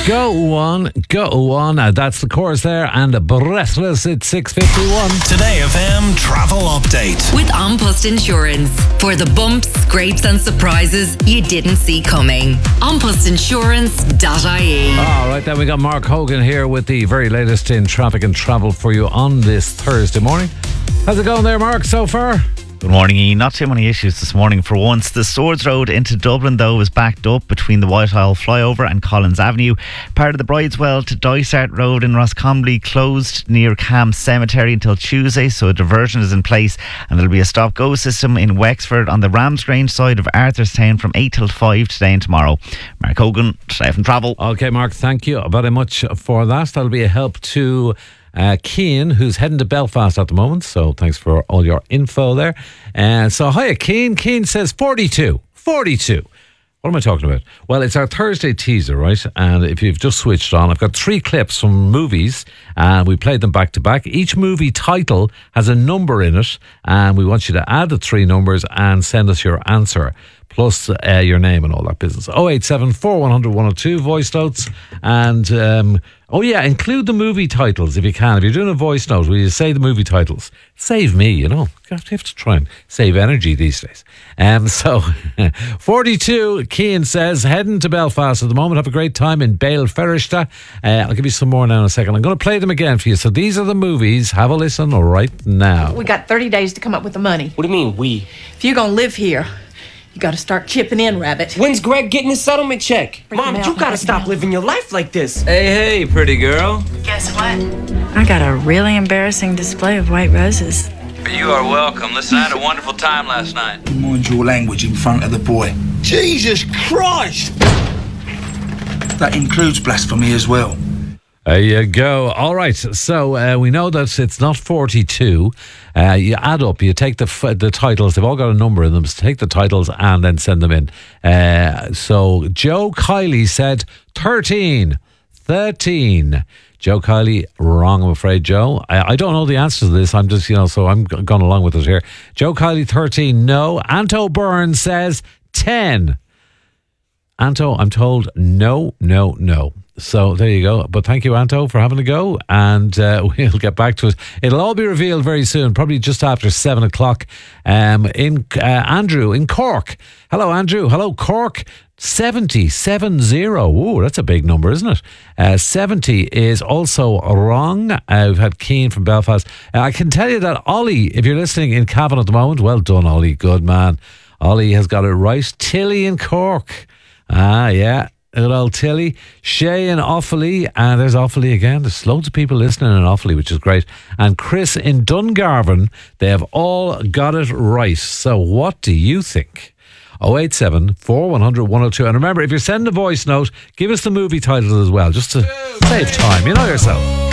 Go on. That's the chorus there, and Breathless at 6:51. Today FM travel update with An Post Insurance for the bumps, scrapes and surprises you didn't see coming. Anpostinsurance.ie. All right, then we got Mark Hogan here with the very latest in traffic and travel for you on this Thursday morning. How's it going there, Mark, so far? Good morning, Ian. Not too many issues this morning for once. The Swords Road into Dublin, though, is backed up between the Whitehall flyover and Collins Avenue. Part of the Brideswell to Dysart Road in Roscombly closed near Cam Cemetery until Tuesday, so a diversion is in place, and there'll be a stop-go system in Wexford on the Ramsgrange side of Arthurstown from 8 till 5 today and tomorrow. Mark Hogan, Safe and Travel. Okay, Mark, thank you very much for that. That'll be a help to Cian, who's heading to Belfast at the moment, so thanks for all your info there. So hiya, Cian. Cian says 42. What am I talking about? Well, it's our Thursday teaser, right? And if you've just switched on, I've got 3 clips from movies, and we played them back to back. Each movie title has a number in it, and we want you to add the 3 numbers and send us your answer, plus your name and all that business. 087 410 102 voice notes, and include the movie titles if you can. If you're doing a voice note, will you say the movie titles? Save me, you know. You have to try and save energy these days. 42, Cian says, heading to Belfast at the moment. Have a great time in Bale Ferrishta. I'll give you some more now in a second. I'm going to play them again for you. So these are the movies. Have a listen right now. We got 30 days to come up with the money. What do you mean, we? If you're going to live here, you got to start chipping in, Rabbit. When's Greg getting his settlement check? Mom, you got to stop living your life like this. Hey, pretty girl. Guess what? I got a really embarrassing display of white roses. You are welcome. Listen, I had a wonderful time last night. Mind your language in front of the boy. Jesus Christ! That includes blasphemy as well. There you go. All right. So we know that it's not 42. You add up. You take the titles. They've all got a number in them. So take the titles and then send them in. So Joe Kiley said 13. Joe Kiley, wrong, I'm afraid, Joe. I don't know the answer to this. I'm just, so I'm going along with it here. Joe Kiley, 13, no. Anto Byrne says 10. Anto, I'm told no. So there you go. But thank you, Anto, for having a go. And we'll get back to it. It'll all be revealed very soon, probably just after 7 o'clock. Andrew in Cork. Hello, Andrew. Hello, Cork. 70. Oh, that's a big number, isn't it? 70 is also wrong. We've had Cian from Belfast. I can tell you that Ollie, if you're listening in Cavan at the moment, well done, Ollie. Good man. Ollie has got it right. Tilly in Cork. Yeah. Good old Tilly. Shay in Offaly, and there's Offaly again. There's loads of people listening in Offaly, which is great. And Chris in Dungarvan, they have all got it right. So what do you think? 087 410 102. And remember, if you're sending a voice note, give us the movie titles as well, just to save time. You know yourself.